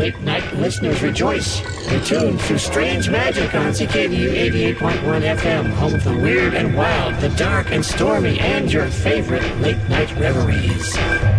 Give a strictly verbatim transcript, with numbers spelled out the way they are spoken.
late night listeners rejoice. You're tuned to Strange Magic on C K D U eighty-eight point one F M, home of the weird and wild, the dark and stormy, and your favorite late night reveries.